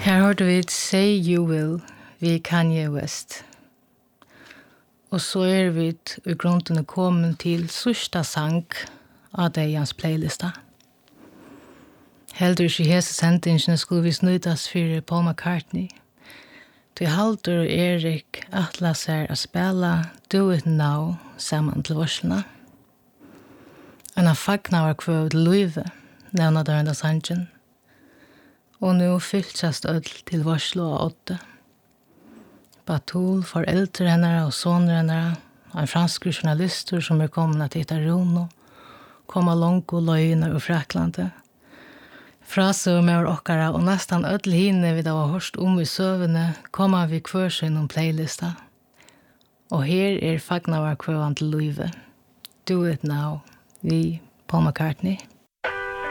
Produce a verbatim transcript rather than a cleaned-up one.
Her hørte vi Say You Will vi Kanye West. Og så er vi i grunden kommet til sørste sang av Dejans playlista. Heldur ikke hese sendingene skulle vi snytas for Paul McCartney. Til Haldur og Erik atlas er å spela Do It Now sammen til varslene. En av fagna var kvøv til Løyve, nevna der enda sangen. Og nu fylltjast öll til varslo av åtte. Batul, foreldre hennara og soner hennara, en fransk journalister som er kommet til Itaruno, koma longo løgner og Fraklande. Frasøv med okkara og nestan öll hine vi da var hørst om i søvende, koma vi kvørsen om playlista. Og her er fagnavar kvøvan til Løyve. Do It Now, vi Paul McCartney.